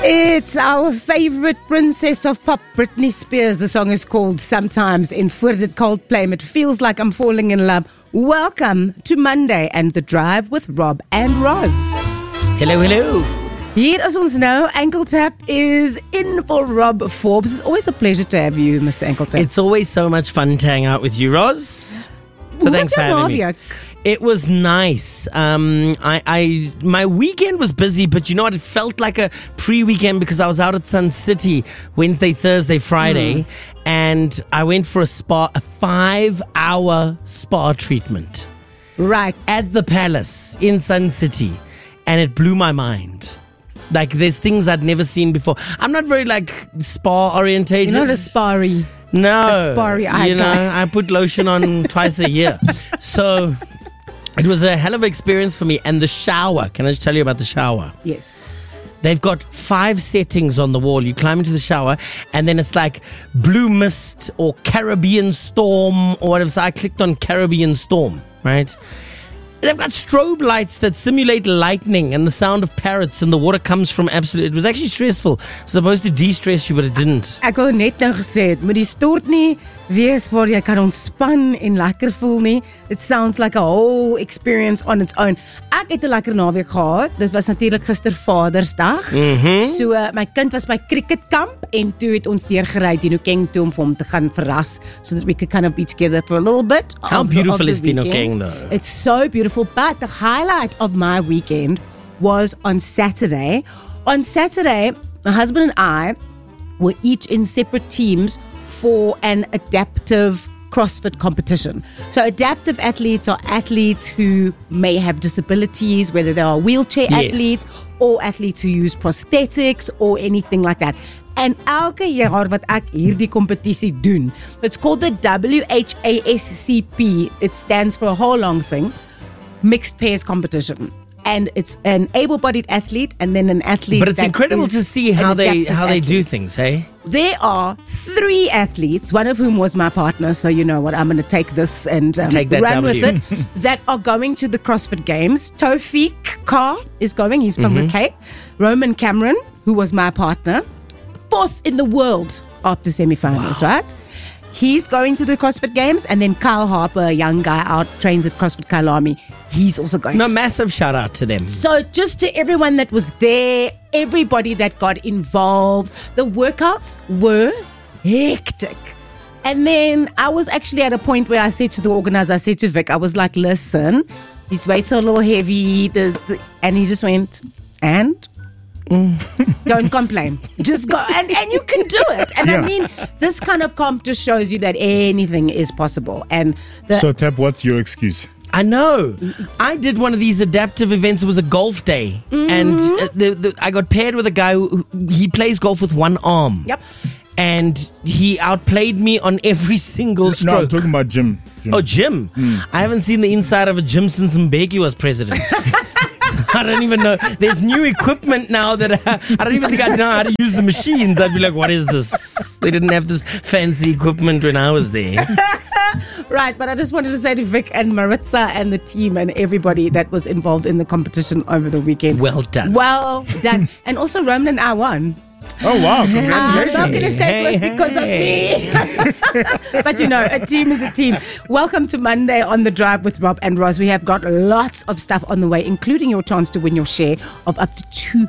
It's our favorite princess of pop, Britney Spears. The song is called Sometimes in voor dit Coldplay. It feels like I'm falling in love. Welcome to Monday and The Drive with Rob and Roz. Hello, hello. Hier is ons nou. Ankle Tap is in for Rob Forbes. It's always a pleasure to have you, Mr. Ankle Tap. It's always so much fun to hang out with you, Roz. So thanks for having me. It was nice. My weekend was busy, but you know what? It felt like a pre-weekend because I was out at Sun City Wednesday, Thursday, Friday, and I went for a 5-hour spa treatment. Right. At the Palace in Sun City, and it blew my mind. Like, there's things I'd never seen before. I'm not very, spa orientated. You're not a sparry. No. A sparry eye you know, I put lotion on twice a year. So it was a hell of an experience for me. And the shower, can I just tell you about the shower? Yes. They've got 5 settings on the wall. You climb into the shower, and then it's like blue mist or Caribbean storm or whatever. So I clicked on Caribbean storm, right? They've got strobe lights that simulate lightning and the sound of parrots, and the water comes from absolute. It was actually stressful. It's supposed to de-stress you, but it didn't. Ek wou net nou gesê het, moet die stort nie wees waar jy kan ontspan en lekker voel nie. It sounds like a whole experience on its own. Ek het 'n lekker naweek gehad. Dit was natuurlik gister Vadersdag. So my kind was by cricketkamp en toe het ons deurgery Dinokeng toe om vir hom te gaan verras, so that we could kind of be together for a little bit. How beautiful is Dinokeng though? It's so beautiful, but the highlight of my weekend was on Saturday. On Saturday, my husband and I were each in separate teams for an adaptive CrossFit competition. So adaptive athletes are athletes who may have disabilities, whether they are wheelchair athletes or athletes who use prosthetics or anything like that. En elke jaar wat ek hierdie kompetisie doen, it's called the WHASCP. It stands for a whole long thing. Mixed pairs competition. And it's an able-bodied athlete and then an athlete. But it's incredible to see how they do things, hey? There are 3 athletes, one of whom was my partner, so you know what, I'm going to take this and take that run W. with it, that are going to the CrossFit Games. Tawfiq Carr is going, he's from the Cape. Roman Cameron, who was my partner, 4th in the world after semi-finals, right? He's going to the CrossFit Games, and then Kyle Harper, a young guy out, trains at CrossFit Kailami. He's also going. No, massive shout out to them. So just to everyone that was there, everybody that got involved, the workouts were hectic. And then I was actually at a point where I said to the organizer, I said to Vic, I was like, listen, these weights are a little heavy. And he just went, and? Don't complain. Just go. And you can do it. And I mean, this kind of comp just shows you that anything is possible. And So, Tap, what's your excuse? I know. I did one of these adaptive events. It was a golf day. And I got paired with a guy who he plays golf with one arm. Yep. And he outplayed me on every single stroke. No, I'm talking about Jim. Oh, Jim. I haven't seen the inside of a gym since Mbeki was president. I don't even know. There's new equipment now that I don't even think I know how to use the machines. I'd be like, what is this? They didn't have this fancy equipment when I was there. Right, but I just wanted to say to Vic and Maritza and the team and everybody that was involved in the competition over the weekend. Well done. Well done. And also Roman and I won. Oh, wow. Congratulations. I'm not going to say it was because of me. But you know, a team is a team. Welcome to Monday on The Drive with Rob and Roz. We have got lots of stuff on the way, including your chance to win your share of up to 2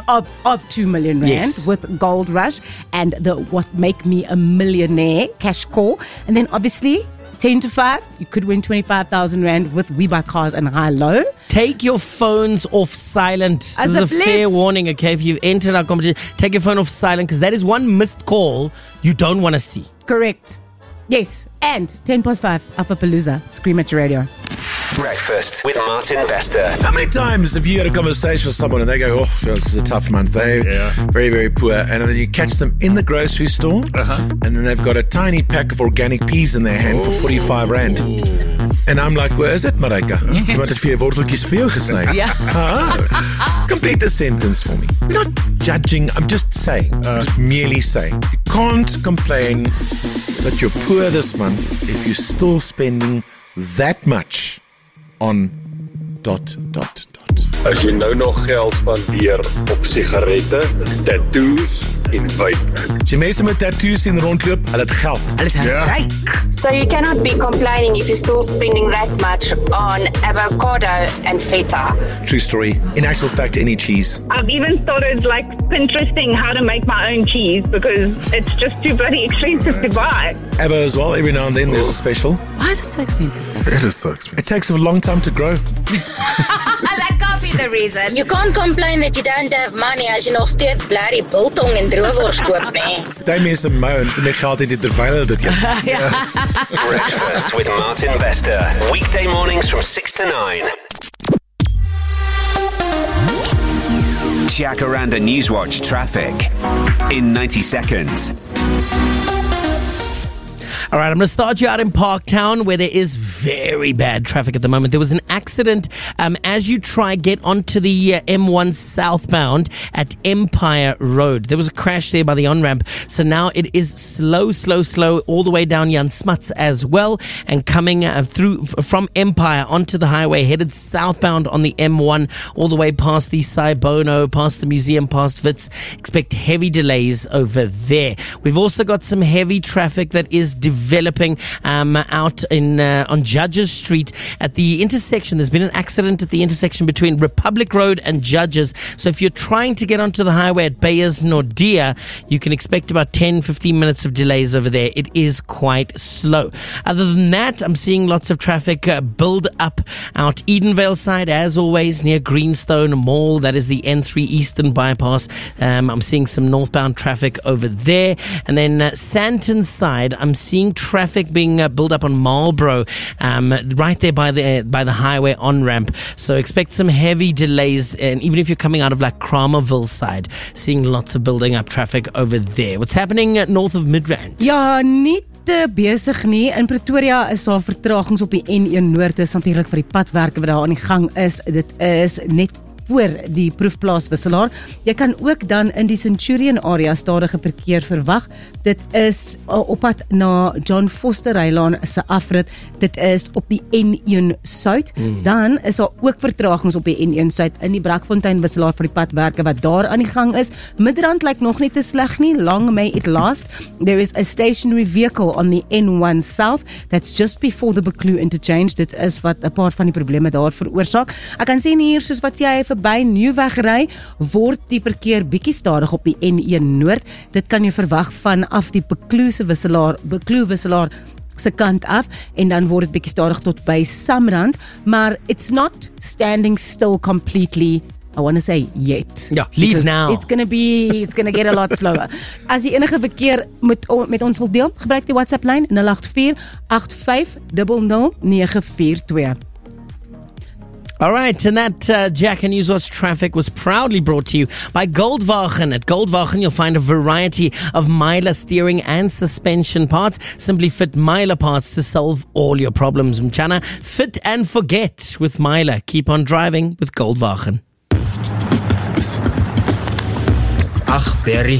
million rand with Gold Rush and the What Make Me a Millionaire cash call. And then obviously 10 to 5, you could win 25,000 rand with We Buy Cars and High Low. Take your phones off silent. As this is a fair warning, okay? If you've entered our competition, take your phone off silent because that is one missed call you don't want to see. Correct. Yes. And 10 past 5, Alphapalooza. Scream at your radio. Breakfast with Martin Bester. How many times have you had a conversation with someone and they go, oh, this is a tough month. They're very, very poor. And then you catch them in the grocery store and then they've got a tiny pack of organic peas in their hand for 45 rand. And I'm like, where is it, Marika? Iemand het 4 worteltjies vir jou gesny. Complete the sentence for me. We're not judging. I'm just saying. Just merely saying. You can't complain that you're poor this month if you're still spending that much on ... as jy nou nog geld spandeer op sigarette, tattoos en vape. As jy mense met tattoos sien rondloop, hulle het geld. Hulle is ryk. So you cannot be complaining if you're still spending that much on avocado and feta. True story. In actual fact, any cheese. I've even started like Pinteresting how to make my own cheese because it's just too bloody expensive to buy. Avo as well, every now and then there's a special. Why is it so expensive? It is so expensive. It takes a long time to grow. That can't be the reason. You can't complain that you don't have money as jy nog steeds blerrie biltong en droewors koop, nee. Daai mense moan, dit geld het terwyl hulle dit eet. Breakfast with Martin Bester. Weekday mornings from 6 to 9. Jacaranda Newswatch traffic in 90 seconds. All right, I'm going to start you out in Parktown where there is very bad traffic at the moment. There was an accident as you try get onto the M1 southbound at Empire Road. There was a crash there by the on-ramp. So now it is slow all the way down Jan Smuts as well. And coming through from Empire onto the highway, headed southbound on the M1 all the way past the Saibono, past the museum, past Wits. Expect heavy delays over there. We've also got some heavy traffic that is developing out in on Judges Street at the intersection. There's been an accident at the intersection between Republic Road and Judges. So if you're trying to get onto the highway at Beyers Nordia, you can expect about 10-15 minutes of delays over there. It is quite slow. Other than that, I'm seeing lots of traffic build up out Edenvale side, as always, near Greenstone Mall. That is the N3 Eastern Bypass. I'm seeing some northbound traffic over there. And then Sandton side, I'm seeing traffic being built up on Marlborough, right there by the highway on-ramp. So expect some heavy delays, and even if you're coming out of like Kramerville side, seeing lots of building up traffic over there. What's happening north of Midrand? Ja, nie te besig nie. In Pretoria is daar vertragings op die N1 Noord. Dis natuurlik vir die padwerke wat daar aan die gang is. Dit is net voor die proefplaaswisselaar. Jy kan ook dan in die Centurion area stadige verkeer verwag. Dit is op pad na John Foster Rylaan se afrit. Dit is op die N1 Suid. Dan is daar ook vertragings op die N1 Suid in die Brakfontein wisselaar vir die padwerke wat daar aan die gang is. Midrand lyk nog nie te sleg nie. Long may it last. There is a stationary vehicle on the N1 South that's just before the Bekloo interchange. Dit is wat 'n paar van die probleme daar veroorsaak. Ek kan sien hier soos wat jy by Nieuweg ry, word die verkeer bietjie stadig op die N1 Noord. Dit kan jy verwag vanaf die Bekloo wisselaar se kant af, en dan word dit bietjie stadig tot by Samrand, maar it's not standing still completely, I want to say yet. Yeah, leave now. It's gonna get a lot slower. As jy enige verkeer met ons wil deel, gebruik die WhatsApp lyn 084-8500-942. All right, and that Jack and Newswatch traffic was proudly brought to you by Goldwagen. At Goldwagen, you'll find a variety of Myla steering and suspension parts. Simply fit Myla parts to solve all your problems. Mchana, fit and forget with Myla. Keep on driving with Goldwagen. Ach, Barry.